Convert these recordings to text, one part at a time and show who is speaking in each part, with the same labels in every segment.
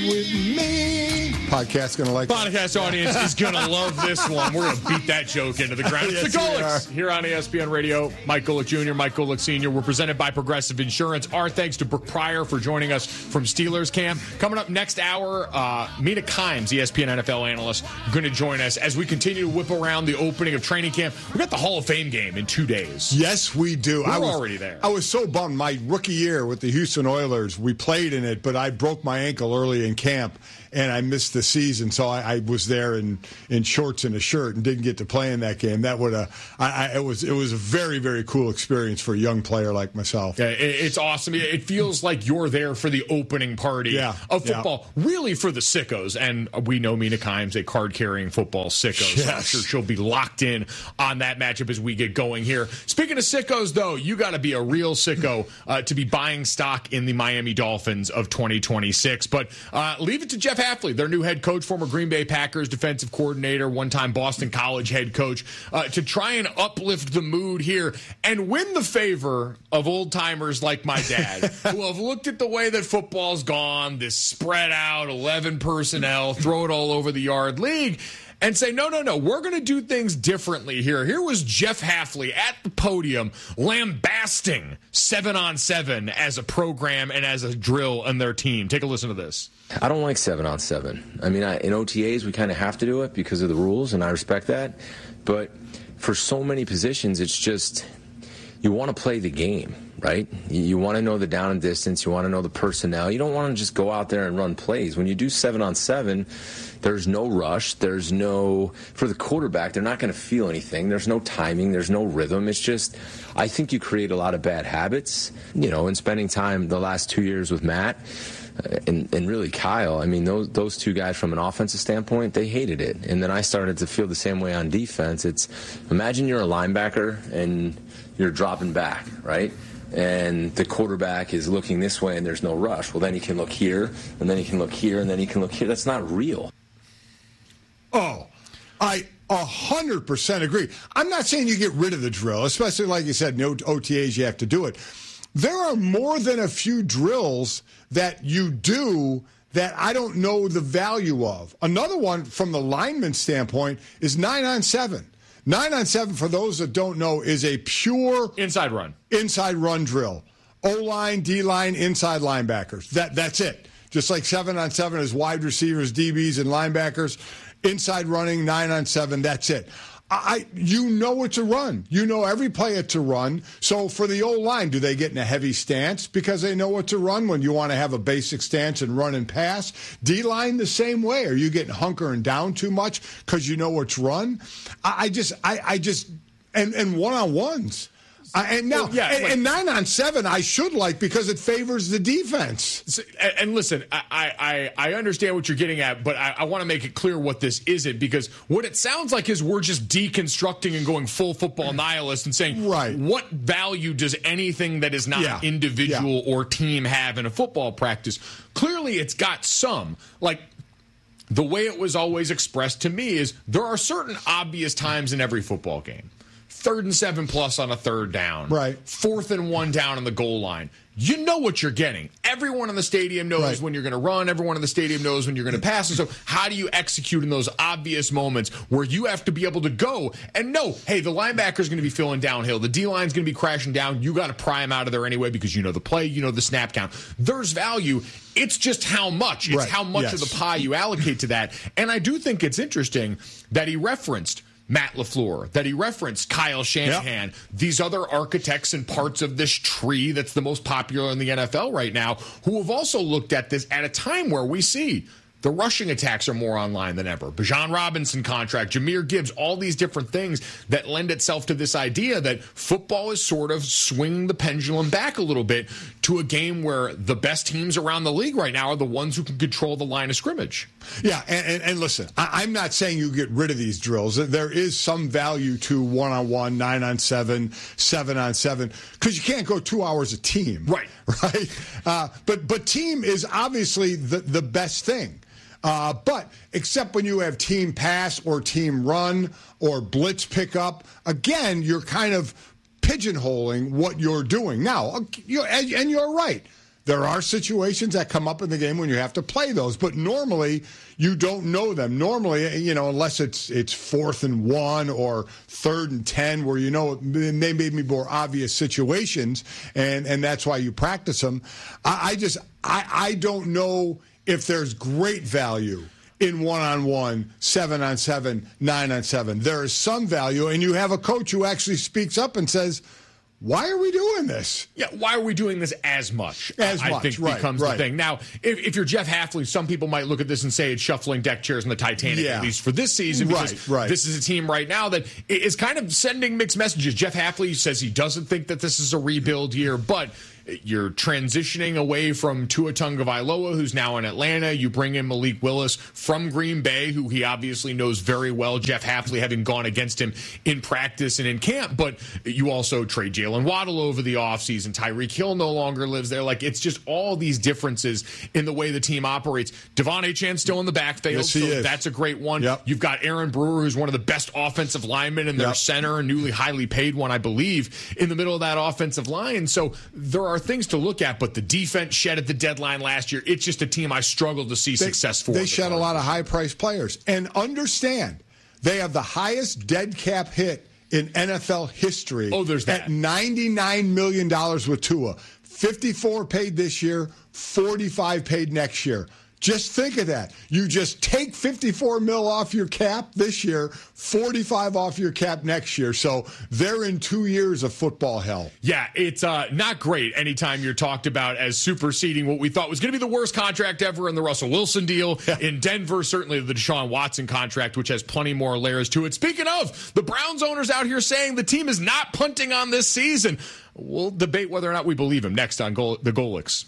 Speaker 1: with me. Podcast going to like
Speaker 2: Podcast audience is going to love this one. We're going to beat that joke into the ground. It's the Golics here on ESPN Radio. Mike Golic Jr., Mike Golic Sr. We're presented by Progressive Insurance. Our thanks to Brooke Pryor for joining us from Steelers camp. Coming up next hour, Mina Kimes, ESPN NFL analyst, going to join us as we continue to whip around the opening of training camp. We got the Hall of Fame game in 2 days.
Speaker 1: Yes, we do.
Speaker 2: We're already there.
Speaker 1: I was so bummed. My rookie year with the Houston Oilers, we played in it, but I broke my ankle early in camp, and I missed the season, so I was there in shorts and a shirt and didn't get to play in that game. That would it was a very, very cool experience for a young player like myself.
Speaker 2: Yeah, it's awesome. It feels like you're there for the opening party of football, really for the sickos. And we know Mina Kimes, a card-carrying football sicko, so I'm sure she'll be locked in on that matchup as we get going here. Speaking of sickos, though, you got to be a real sicko to be buying stock in the Miami Dolphins of 2026. But leave it to Jeff Hafley, their new head coach, former Green Bay Packers defensive coordinator, one-time Boston College head coach, to try and uplift the mood here and win the favor of old-timers like my dad, who have looked at the way that football's gone, this spread-out 11 personnel, throw it all over the yard league, and say, no, we're going to do things differently here. Here was Jeff Hafley at the podium lambasting 7-on-7 as a program and as a drill and their team. Take a listen to this.
Speaker 3: I don't like 7-on-7. I mean, in OTAs, we kind of have to do it because of the rules, and I respect that. But for so many positions, it's just you want to play the game, right? You want to know the down and distance. You want to know the personnel. You don't want to just go out there and run plays. When you do 7-on-7, there's no rush. There's no, for the quarterback, they're not going to feel anything. There's no timing. There's no rhythm. It's just, I think you create a lot of bad habits, in spending time the last 2 years with Matt and really Kyle. I mean, those two guys from an offensive standpoint, they hated it. And then I started to feel the same way on defense. It's, imagine you're a linebacker and you're dropping back, right? And the quarterback is looking this way and there's no rush. Well, then he can look here, and then he can look here, and then he can look here. That's not real.
Speaker 1: Oh, I 100% agree. I'm not saying you get rid of the drill, especially like you said, no OTAs, you have to do it. There are more than a few drills that you do that I don't know the value of. Another one from the lineman standpoint is 9-on-7. 9-on-7, for those that don't know, is a pure
Speaker 2: inside run
Speaker 1: drill. O-line, D-line, inside linebackers. That's it. Just like 7-on-7 is wide receivers, DBs, and linebackers. Inside running, 9-on-7, that's it. It's a run. You know every play it's a run. So for the O-line, do they get in a heavy stance because they know it's a run when you want to have a basic stance and run and pass? D-line the same way. Are you getting hunkering down too much because you know it's run? And one-on-ones. And 9-on-7 I should like because it favors the defense.
Speaker 2: And listen, I understand what you're getting at, but I want to make it clear what this isn't, because what it sounds like is we're just deconstructing and going full football nihilist and saying, what value does anything that is not individual or team have in a football practice? Clearly it's got some. Like, the way it was always expressed to me is there are certain obvious times in every football game. 3rd and 7+ on a third down.
Speaker 1: Right.
Speaker 2: 4th and 1 down on the goal line. You know what you're getting. Everyone in the stadium knows when you're going to run. Everyone in the stadium knows when you're going to pass. And so how do you execute in those obvious moments where you have to be able to go and know, hey, the linebacker's going to be filling downhill. The D-line's going to be crashing down. You got to pry him out of there anyway because you know the play, you know the snap count. There's value. It's just how much. It's how much of the pie you allocate to that. And I do think it's interesting that he referenced Matt LaFleur, that he referenced Kyle Shanahan, these other architects and parts of this tree that's the most popular in the NFL right now, who have also looked at this at a time where we see the rushing attacks are more online than ever. Bijan Robinson contract, Jahmyr Gibbs, all these different things that lend itself to this idea that football is sort of swinging the pendulum back a little bit to a game where the best teams around the league right now are the ones who can control the line of scrimmage.
Speaker 1: Yeah, and listen, I'm not saying you get rid of these drills. There is some value to 1-on-1, 9-on-7, 7-on-7, because you can't go 2 hours a team.
Speaker 2: Right.
Speaker 1: But team is obviously the best thing. But except when you have team pass or team run or blitz pickup, again, you're kind of pigeonholing what you're doing. Now, you're right. There are situations that come up in the game when you have to play those, but normally you don't know them. Normally, unless it's 4th and 1 or 3rd and 10, where they may be more obvious situations, and that's why you practice them. I don't know if there's great value in 1-on-1, 7-on-7, 9-on-7. There is some value, and you have a coach who actually speaks up and says, why are we doing this?
Speaker 2: Yeah, why are we doing this as much? I think
Speaker 1: right,
Speaker 2: becomes
Speaker 1: right.
Speaker 2: the thing. Now, if you're Jeff Hafley, some people might look at this and say it's shuffling deck chairs in the Titanic, at least for this season, because this is a team right now that is kind of sending mixed messages. Jeff Hafley says he doesn't think that this is a rebuild year, but you're transitioning away from Tua Tagovailoa, who's now in Atlanta. You bring in Malik Willis from Green Bay, who he obviously knows very well, Jeff Hafley having gone against him in practice and in camp. But you also trade Jalen Waddle over the offseason. Tyreek Hill no longer lives there. It's just all these differences in the way the team operates. Devon Achane still in the backfield,
Speaker 1: yes, he is.
Speaker 2: That's a great one.
Speaker 1: Yep.
Speaker 2: You've got Aaron Brewer, who's one of the best offensive linemen in their center, a newly highly paid one, I believe, in the middle of that offensive line. So there are things to look at, but the defense shed at the deadline last year. It's just a team I struggled to see success for.
Speaker 1: They shed a lot of high-priced players. And understand, they have the highest dead cap hit in NFL history.
Speaker 2: Oh, there's that.
Speaker 1: At $99 million with Tua. 54 paid this year, 45 paid next year. Just think of that. You just take $54 million off your cap this year, $45 off your cap next year. So they're in 2 years of football hell.
Speaker 2: Yeah, it's not great anytime you're talked about as superseding what we thought was going to be the worst contract ever in the Russell Wilson deal. In Denver, certainly the Deshaun Watson contract, which has plenty more layers to it. Speaking of, the Browns owners out here saying the team is not punting on this season. We'll debate whether or not we believe him next on the Golics.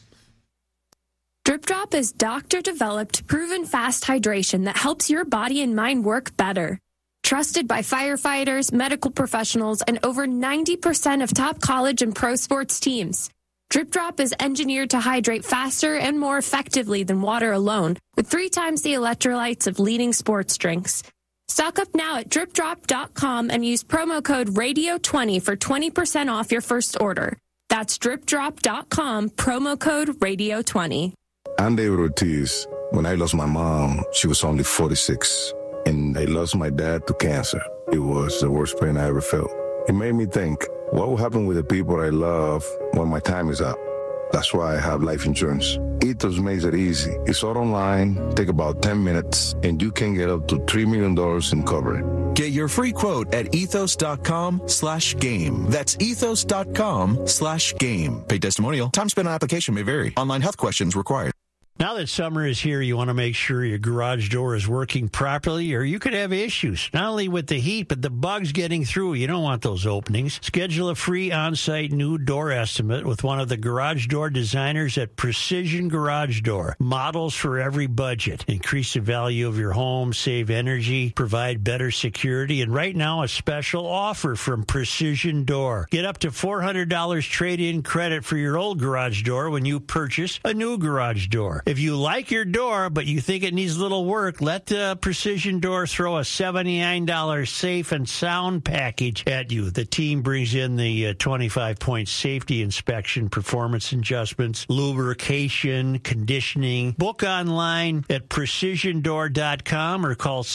Speaker 4: Drip Drop is doctor-developed, proven fast hydration that helps your body and mind work better. Trusted by firefighters, medical professionals, and over 90% of top college and pro sports teams. Drip Drop is engineered to hydrate faster and more effectively than water alone, with 3 times the electrolytes of leading sports drinks. Stock up now at dripdrop.com and use promo code RADIO20 for 20% off your first order. That's dripdrop.com, promo code RADIO20.
Speaker 5: I'm David Ortiz. When I lost my mom, she was only 46, and I lost my dad to cancer. It was the worst pain I ever felt. It made me think, what will happen with the people I love when my time is up? That's why I have life insurance. Ethos makes it easy. It's all online, take about 10 minutes, and you can get up to $3 million in coverage.
Speaker 6: Get your free quote at ethos.com/game. That's ethos.com/game. Paid testimonial. Time spent on application may vary. Online health questions required.
Speaker 7: Now that summer is here, you want to make sure your garage door is working properly, or you could have issues, not only with the heat, but the bugs getting through. You don't want those openings. Schedule a free on-site new door estimate with one of the garage door designers at Precision Garage Door. Models for every budget. Increase the value of your home, save energy, provide better security, and right now a special offer from Precision Door. Get up to $400 trade-in credit for your old garage door when you purchase a new garage door. If you like your door, but you think it needs a little work, let Precision Door throw a $79 safe and sound package at you. The team brings in the 25-point safety inspection, performance adjustments, lubrication, conditioning. Book online at precisiondoor.com or call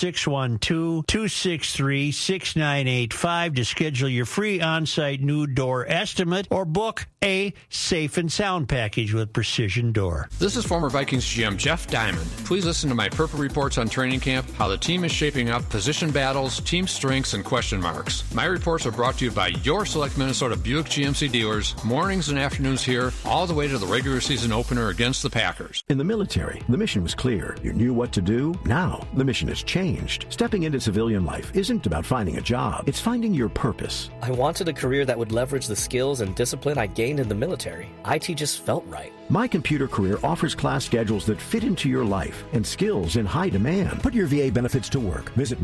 Speaker 7: 612-263-6985 to schedule your free on-site new door estimate or book a safe and sound package with Precision Door.
Speaker 8: This is former Vikings GM Jeff Diamond. Please listen to my Purple Reports on training camp, how the team is shaping up, position battles, team strengths, and question marks. My reports are brought to you by your select Minnesota Buick GMC dealers, mornings and afternoons here, all the way to the regular season opener against the Packers.
Speaker 9: In the military, the mission was clear. You knew what to do. Now, the mission has changed. Stepping into civilian life isn't about finding a job. It's finding your purpose.
Speaker 10: I wanted a career that would leverage the skills and discipline I gained in the military. IT just felt right.
Speaker 9: My Computer Career offers classes schedules that fit into your life and skills in high demand. Put your VA benefits to work. Visit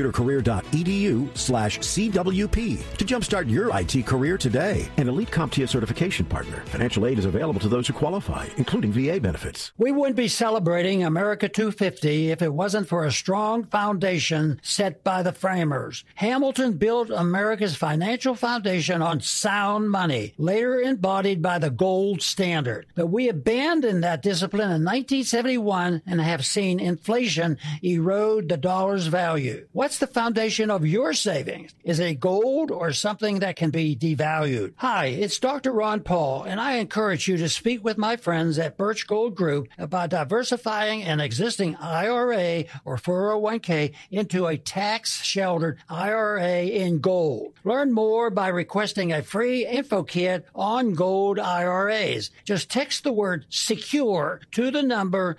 Speaker 9: mycomputercareer.edu/CWP to jumpstart your IT career today. An Elite CompTIA certification partner. Financial aid is available to those who qualify, including VA benefits.
Speaker 11: We wouldn't be celebrating America 250 if it wasn't for a strong foundation set by the framers. Hamilton built America's financial foundation on sound money, later embodied by the gold standard. But we abandoned that discipline in 1971 and have seen inflation erode the dollar's value. What's the foundation of your savings? Is it gold or something that can be devalued? Hi, it's Dr. Ron Paul, and I encourage you to speak with my friends at Birch Gold Group about diversifying an existing IRA or 401k into a tax-sheltered IRA in gold. Learn more by requesting a free info kit on gold IRAs. Just text the word SECURE to the number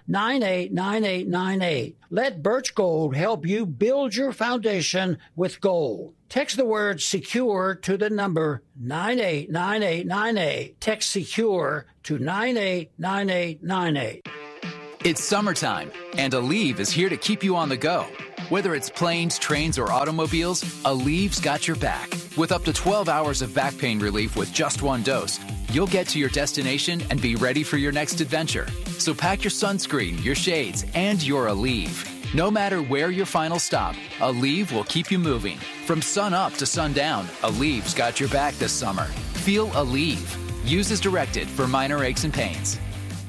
Speaker 11: 989898. Let Birch Gold help you build your foundation with gold. Text the word SECURE to the number 989898. Text SECURE to 989898.
Speaker 12: It's summertime, and Aleve is here to keep you on the go. Whether it's planes, trains, or automobiles, Aleve's got your back. With up to 12 hours of back pain relief with just one dose, you'll get to your destination and be ready for your next adventure. So pack your sunscreen, your shades, and your Aleve. No matter where your final stop, Aleve will keep you moving. From sun up to sundown, Aleve's got your back this summer. Feel Aleve. Use as directed for minor aches and pains.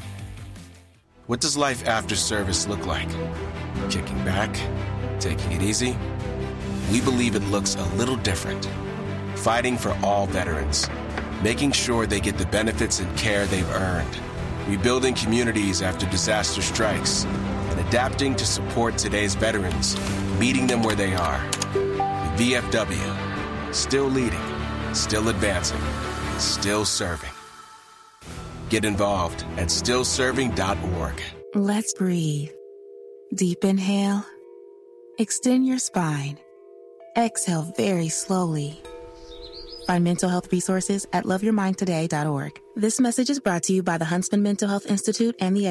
Speaker 13: What does life after service look like? Kicking back? Taking it easy? We believe it looks a little different. Fighting for all veterans. Making sure they get the benefits and care they've earned. Rebuilding communities after disaster strikes. And adapting to support today's veterans. Meeting them where they are. The VFW. Still leading. Still advancing. Still serving. Get involved at stillserving.org.
Speaker 14: Let's breathe. Deep inhale. Extend your spine. Exhale very slowly. Find mental health resources at loveyourmindtoday.org. This message is brought to you by the Huntsman Mental Health Institute and the